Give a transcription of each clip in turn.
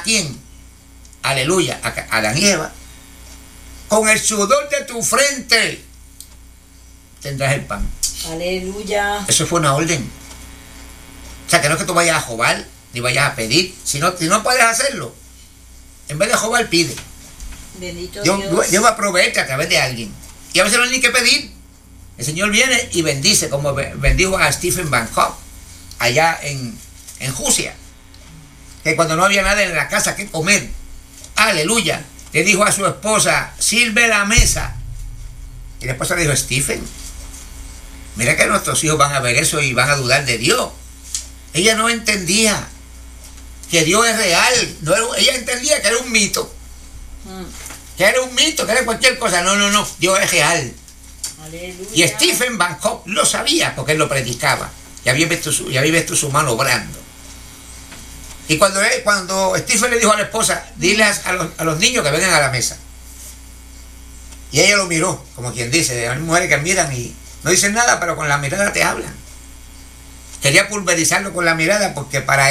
quién? Aleluya, a Adán y Eva. Con el sudor de tu frente tendrás el pan. Aleluya. Eso fue una orden. O sea, que no es que tú vayas a jobar, ni vayas a pedir. Si no puedes hacerlo, en vez de jobar, pide. Bendito Dios. Dios va a proveerte a través de alguien. Y a veces no hay ni que pedir. El Señor viene y bendice, como bendijo a Stephen Van Gogh allá en Rusia, que cuando no había nada en la casa que comer, aleluya, le dijo a su esposa: sirve la mesa. Y la esposa le dijo: Stephen, mira que nuestros hijos van a ver eso y van a dudar de Dios. Ella no entendía que Dios es real. Ella entendía que era un mito. Que era un mito, que era cualquier cosa. No, Dios es real. Aleluya. Y Stephen Van Gogh lo sabía porque él lo predicaba. Y había visto su mano obrando. Y cuando Stephen le dijo a la esposa: diles a los niños que vengan a la mesa. Y ella lo miró, como quien dice, hay mujeres que miran y no dicen nada, pero con la mirada te hablan. Quería pulverizarlo con la mirada porque para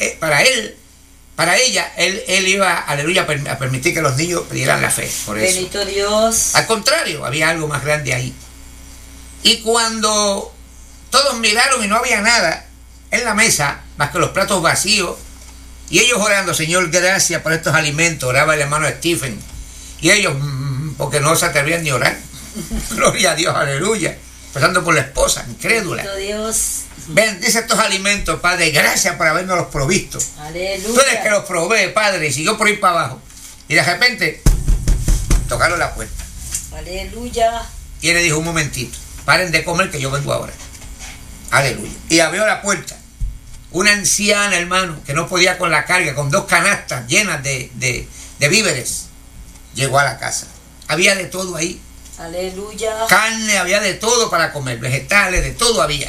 ella, él iba, aleluya, a permitir que los niños pidieran la fe. Por eso. Bendito Dios. Al contrario, había algo más grande ahí. Y cuando todos miraron y no había nada en la mesa, más que los platos vacíos, y ellos orando: Señor, gracias por estos alimentos, oraba el hermano Stephen. Y ellos, porque no se atrevían ni a orar. Gloria a Dios, aleluya. Pasando por la esposa, incrédula. Bendito Dios. Bendice estos alimentos, Padre, gracias por habernos los provisto. Aleluya. Tú eres que los provee, Padre. Y siguió por ir para abajo. Y de repente tocaron la puerta. Aleluya. Y él le dijo: un momentito, paren de comer que yo vengo ahora. Aleluya. Y abrió la puerta. Una anciana, hermano, que no podía con la carga, con 2 canastas llenas de víveres, llegó a la casa. Había de todo ahí. Aleluya. Carne, había de todo para comer, vegetales, de todo había.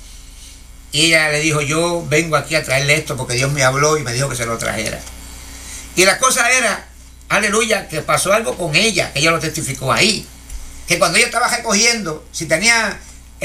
Y ella le dijo: yo vengo aquí a traerle esto porque Dios me habló y me dijo que se lo trajera. Y la cosa era, aleluya, que pasó algo con ella, que ella lo testificó ahí. Que cuando ella estaba recogiendo, si tenía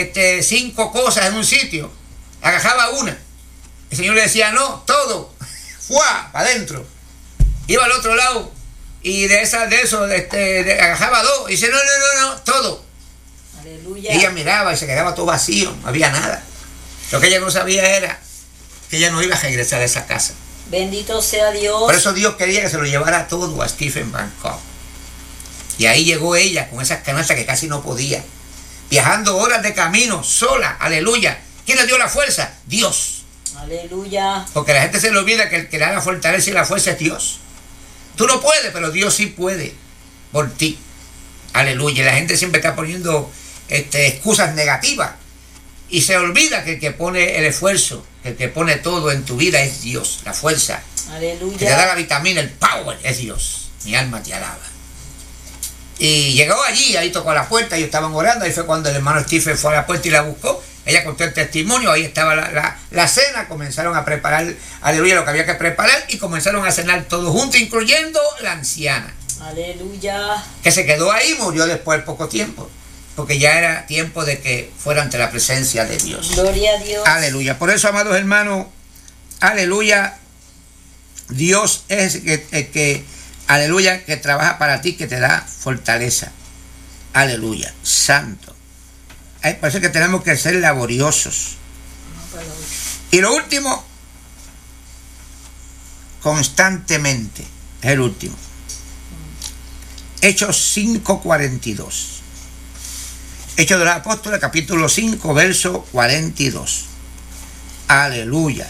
5 cosas en un sitio, agarraba una. El Señor le decía: no, todo, ¡fua! Para adentro. Iba al otro lado y de eso agarraba 2. Y dice: no, todo. Aleluya. Y ella miraba y se quedaba todo vacío, no había nada. Lo que ella no sabía era que ella no iba a regresar a esa casa. Bendito sea Dios. Por eso Dios quería que se lo llevara todo a Stephen Van Gogh. Y ahí llegó ella con esas canastas que casi no podía, viajando horas de camino sola, aleluya. ¿Quién le dio la fuerza? Dios. Aleluya. Porque la gente se le olvida que el que le da la fortaleza y la fuerza es Dios. Tú no puedes, pero Dios sí puede por ti. Aleluya. Y la gente siempre está poniendo excusas negativas. Y se olvida que el que pone el esfuerzo, que el que pone todo en tu vida es Dios, la fuerza. Aleluya. Que te da la vitamina, el power, es Dios. Mi alma te alaba. Y llegó allí, ahí tocó la puerta, ellos estaban orando, ahí fue cuando el hermano Stephen fue a la puerta y la buscó. Ella contó el testimonio, ahí estaba la cena, comenzaron a preparar, aleluya, lo que había que preparar y comenzaron a cenar todos juntos, incluyendo la anciana. Aleluya. Que se quedó ahí, murió después de poco tiempo. Porque ya era tiempo de que fuera ante la presencia de Dios. Gloria a Dios. Aleluya. Por eso, amados hermanos, aleluya, Dios es el que, aleluya, que trabaja para ti, que te da fortaleza. Aleluya. Santo. Por eso es que tenemos que ser laboriosos. Y lo último, constantemente. Es el último. Hechos 5:42. Hechos de los Apóstoles, capítulo 5, verso 42. Aleluya.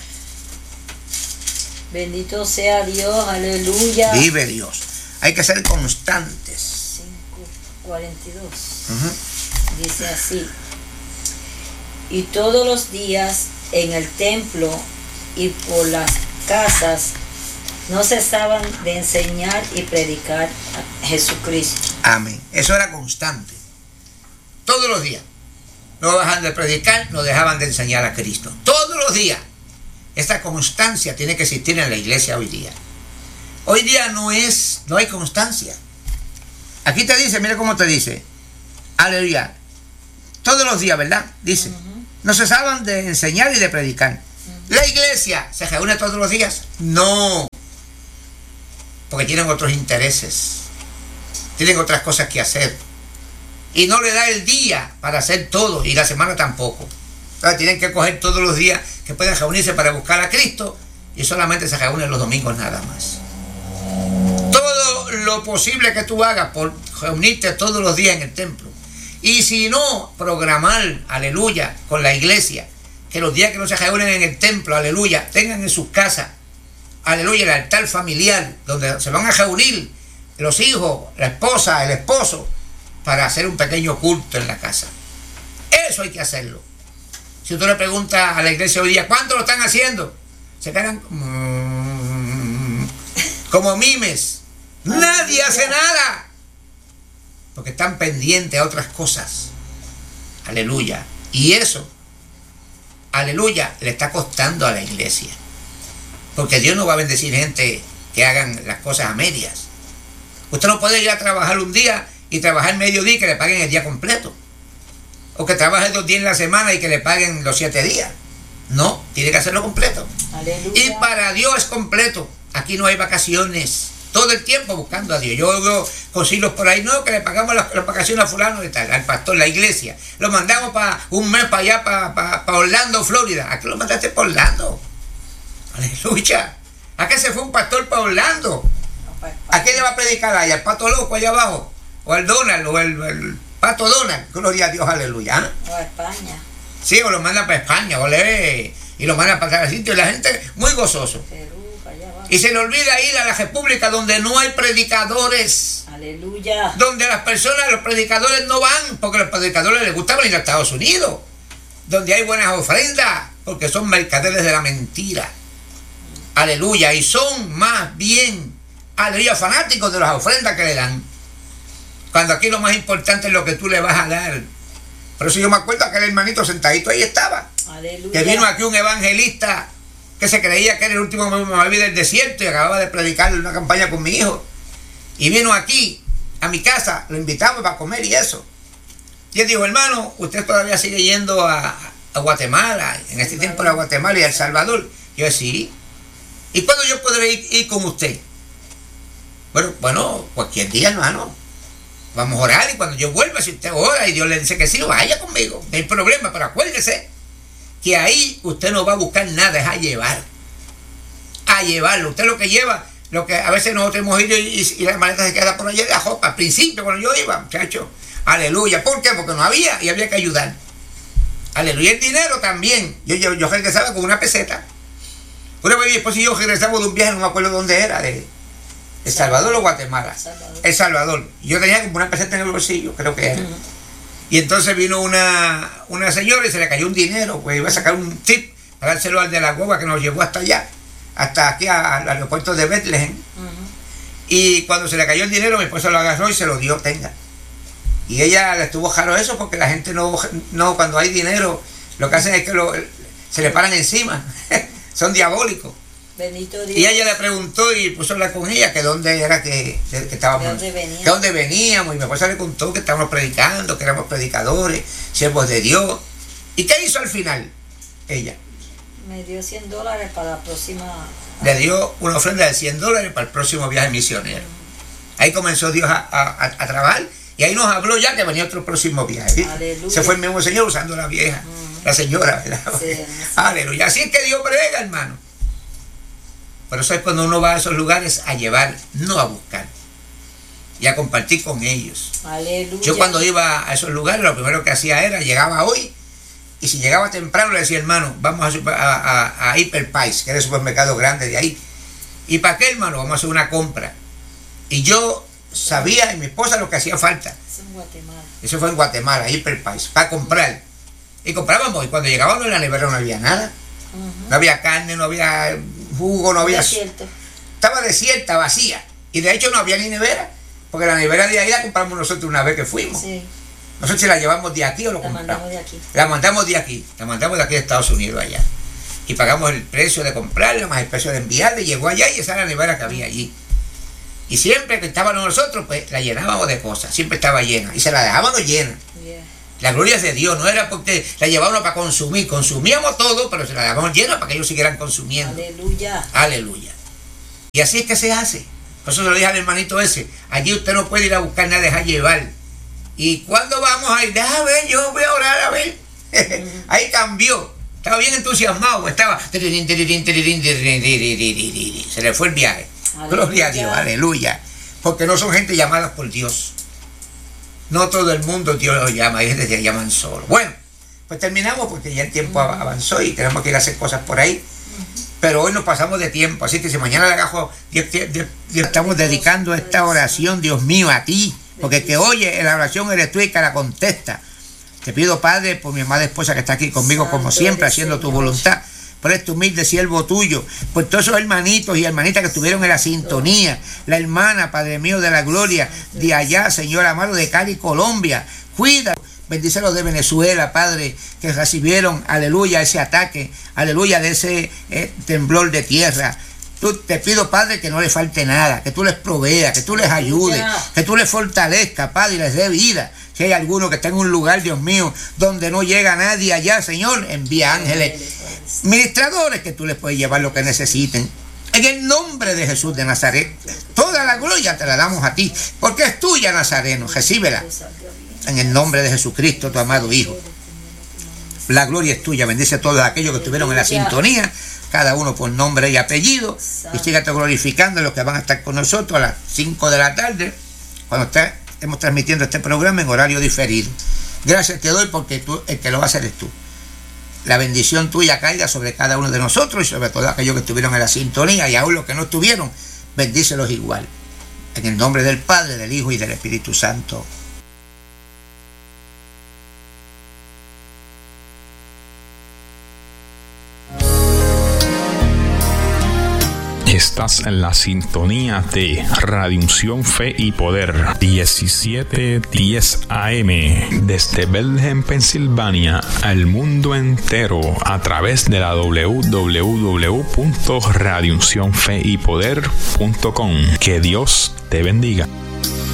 Bendito sea Dios, aleluya. Vive Dios. Hay que ser constantes. 5:42. Dice así: y todos los días en el templo y por las casas no cesaban de enseñar y predicar a Jesucristo. Amén. Eso era constante. Todos los días. No dejaban de predicar, no dejaban de enseñar a Cristo. Todos los días. Esta constancia tiene que existir en la iglesia hoy día. Hoy día no hay constancia. Aquí te dice, mira cómo te dice. Aleluya. Todos los días, ¿verdad? Dice. No cesaban de enseñar y de predicar. ¿La iglesia se reúne todos los días? No. porque tienen otros intereses, tienen otras cosas que hacer. Y no le da el día para hacer todo, y la semana tampoco. Entonces tienen que coger todos los días que pueden reunirse para buscar a Cristo, y solamente se reúnen los domingos nada más. Todo lo posible que tú hagas por reunirte todos los días en el templo. Y si no, programar, aleluya, con la iglesia, que los días que no se reúnen en el templo, aleluya, tengan en sus casas, aleluya, el altar familiar, donde se van a reunir los hijos, la esposa, el esposo, para hacer un pequeño culto en la casa. Eso hay que hacerlo. Si tú le preguntas a la iglesia hoy día, ¿cuánto lo están haciendo? Se quedan como mimes. Nadie hace nada, porque están pendientes a otras cosas. Aleluya. Y eso, aleluya, le está costando a la iglesia, porque Dios no va a bendecir gente que hagan las cosas a medias. Usted no puede ir a trabajar un día y trabajar medio día y que le paguen el día completo, o que trabaje 2 días en la semana y que le paguen los 7 días. No, tiene que hacerlo completo. Aleluya. Y para Dios es completo. Aquí no hay vacaciones. Todo el tiempo buscando a Dios. Yo veo concilios por ahí, no, que le pagamos las vacaciones a fulano de tal, al pastor, la iglesia. Lo mandamos para un mes para allá, para Orlando, Florida. ¿A qué lo mandaste para Orlando? Aleluya. ¿A qué se fue un pastor para Orlando? ¿A qué le va a predicar allá? ¿Al pato loco allá abajo? ¿O al Donald? ¿O el pato Donald? Gloria a Dios, aleluya. ¿Eh? O a España. Sí, o lo mandan para España, y lo mandan para cada sitio. Y la gente muy gozoso. Perú, para allá abajo. Y se le olvida ir a la república donde no hay predicadores. Aleluya. Donde las personas, los predicadores no van, porque a los predicadores les gusta venir a Estados Unidos. Donde hay buenas ofrendas, porque son mercaderes de la mentira. Aleluya. Y son más bien, aleluya, fanáticos de las ofrendas que le dan. Cuando aquí lo más importante es lo que tú le vas a dar. Por eso yo me acuerdo que aquel hermanito sentadito ahí estaba. Aleluya. Que vino aquí un evangelista que se creía que era el último mamaví del desierto y acababa de predicar una campaña con mi hijo. Y vino aquí, a mi casa, lo invitamos para comer y eso. Y él dijo, hermano, usted todavía sigue yendo a Guatemala, en este tiempo era Guatemala y El Salvador. Yo sí. ¿Y cuándo yo podré ir con usted? Bueno, cualquier día, hermano. Vamos a orar y cuando yo vuelva, si usted ora y Dios le dice que sí, vaya conmigo, no hay problema, pero acuérdese que ahí usted no va a buscar nada, es a llevarlo. Usted lo que lleva, lo que a veces nosotros hemos ido y la maleta se queda por allá de la ropa. Al principio, cuando yo iba, muchacho, aleluya. ¿Por qué? Porque no había y había que ayudar. Aleluya. El dinero también. Yo regresaba con una peseta. Una vez mi esposo y yo regresamos de un viaje, no me acuerdo dónde era, de El Salvador o Guatemala. El Salvador. Yo tenía como una peseta en el bolsillo, creo que era. Y entonces vino una señora y se le cayó un dinero, pues iba a sacar un tip para dárselo al de la guagua que nos llevó hasta allá, hasta aquí al aeropuerto de Bethlehem. Y cuando se le cayó el dinero, mi esposa lo agarró y se lo dio, tenga. Y ella le estuvo jaro eso porque la gente no cuando hay dinero, lo que hacen es que se le paran encima. Son diabólicos. Bendito Dios. Y ella le preguntó y puso a hablar con ella que dónde era que estábamos, ¿De dónde veníamos? Y mi esposa le contó que estábamos predicando, que éramos predicadores, siervos de Dios. ¿Y qué hizo al final? Ella me dio $100 para la próxima. Le dio una ofrenda de $100 para el próximo viaje misionero. Ahí comenzó Dios a trabajar y ahí nos habló ya que venía otro próximo viaje. Se fue el mismo señor usando la vieja, la señora, ¿verdad? Sí. Aleluya. Así es que Dios brega, hermano. Por eso es cuando uno va a esos lugares a llevar, no a buscar, y a compartir con ellos. Aleluya. Yo cuando iba a esos lugares, lo primero que hacía era, llegaba hoy, y si llegaba temprano le decía, hermano, vamos a Hyper Pais, que era el supermercado grande de ahí. ¿Y para qué, hermano? Vamos a hacer una compra. Y yo sabía, y mi esposa, lo que hacía falta. Eso en Guatemala. Eso fue en Guatemala, Hyper Pais, para comprar. Y comprábamos, y cuando llegábamos en la nevera no había nada. No había carne, no había jugo, no había... Desierto. Estaba desierta, vacía. Y de hecho no había ni nevera, porque la nevera de ahí la compramos nosotros una vez que fuimos. Sí. Nosotros la llevamos de aquí o lo compramos. La mandamos de aquí. La mandamos de aquí de Estados Unidos allá. Y pagamos el precio de comprarla, más el precio de enviarla, y llegó allá y esa era la nevera que había allí. Y siempre que estábamos nosotros, pues la llenábamos de cosas, siempre estaba llena. Y se la dejábamos llena. La gloria es de Dios, no era porque la llevábamos para consumir, consumíamos todo, pero se la dejábamos llena para que ellos siguieran consumiendo. Aleluya. Aleluya. Y así es que se hace. Por eso se lo dije al hermanito ese. Allí usted no puede ir a buscar nada, dejar llevar. ¿Y cuándo vamos a ir? A ver, yo voy a orar, a ver. Ahí cambió. Estaba bien entusiasmado. Estaba... Se le fue el viaje. Gloria a Dios, aleluya. Porque no son gente llamada por Dios. No todo el mundo Dios los llama. Hay gente que se llaman solo. Bueno, pues terminamos porque ya el tiempo avanzó y tenemos que ir a hacer cosas por ahí. Pero hoy nos pasamos de tiempo. Así que si mañana le agarro... Estamos dedicando esta oración, Dios mío, a ti. Porque el que oye la oración eres tú y que la contesta. Te pido, Padre, por mi amada esposa que está aquí conmigo, como siempre, haciendo tu voluntad, por este humilde siervo tuyo, por todos esos hermanitos y hermanitas que estuvieron en la sintonía, la hermana, Padre mío, de la gloria, de allá, Señor amado, de Cali, Colombia. Cuida, bendice los de Venezuela, Padre, que recibieron, aleluya, ese ataque, aleluya, de ese temblor de tierra. Te pido, Padre, que no les falte nada, que tú les proveas, que tú les ayudes, que tú les fortalezcas, Padre, y les dé vida. Si hay alguno que está en un lugar, Dios mío, donde no llega nadie allá, Señor, envía ángeles, ministradores, que tú les puedes llevar lo que necesiten. En el nombre de Jesús de Nazaret, toda la gloria te la damos a ti, porque es tuya, Nazareno, recíbela. En el nombre de Jesucristo, tu amado Hijo. La gloria es tuya, bendice a todos aquellos que estuvieron en la sintonía, cada uno por nombre y apellido, y sígate glorificando a los que van a estar con nosotros a las 5 de la tarde, cuando estemos transmitiendo este programa en horario diferido. Gracias te doy porque tú, el que lo va a hacer es tú. La bendición tuya caiga sobre cada uno de nosotros y sobre todos aquellos que estuvieron en la sintonía, y aún los que no estuvieron, bendícelos igual. En el nombre del Padre, del Hijo y del Espíritu Santo. Estás en la sintonía de Radio Unción Fe y Poder 1710 AM desde Bethlehem, Pensilvania, al mundo entero a través de la www.radiouncionfeypoder.com. Que Dios te bendiga.